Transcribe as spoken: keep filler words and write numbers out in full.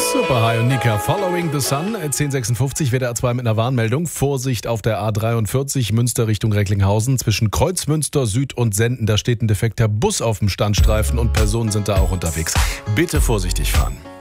Super, Hi und Nika. Following the Sun, zehn sechsundfünfzig, W D R zwei mit einer Warnmeldung. Vorsicht auf der A dreiundvierzig, Münster Richtung Recklinghausen. Zwischen Kreuzmünster Süd und Senden, da steht ein defekter Bus auf dem Standstreifen und Personen sind da auch unterwegs. Bitte vorsichtig fahren.